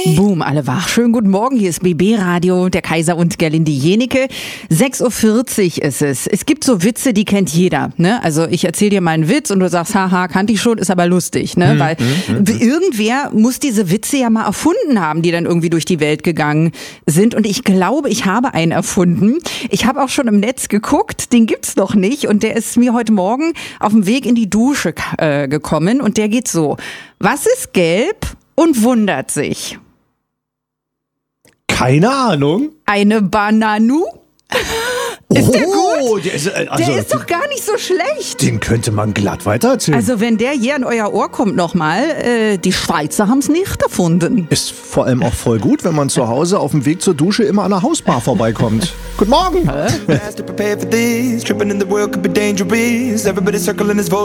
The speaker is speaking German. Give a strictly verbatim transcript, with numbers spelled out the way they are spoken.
Boom, alle wach. Schönen guten Morgen, hier ist B B Radio, der Kaiser und Gerlinde Jenecke. sechs Uhr vierzig ist es. Es gibt so Witze, die kennt jeder. Ne? Also ich erzähle dir mal einen Witz und du sagst, haha, kannte ich schon, ist aber lustig. Ne? Mhm, Weil mhm, irgendwer muss diese Witze ja mal erfunden haben, die dann irgendwie durch die Welt gegangen sind. Und ich glaube, ich habe einen erfunden. Ich habe auch schon im Netz geguckt, den gibt's noch nicht. Und der ist mir heute Morgen auf dem Weg in die Dusche äh, gekommen. Und der geht so: Was ist gelb und wundert sich? Keine Ahnung. Eine Bananu? Ist oh, der gut? Der ist, also, der ist doch gar nicht so schlecht. Den könnte man glatt weitererzählen. Also wenn der hier in euer Ohr kommt nochmal, äh, die Schweizer haben es nicht erfunden. Ist vor allem auch voll gut, wenn man zu Hause auf dem Weg zur Dusche immer an der Hausbar vorbeikommt. Guten Morgen.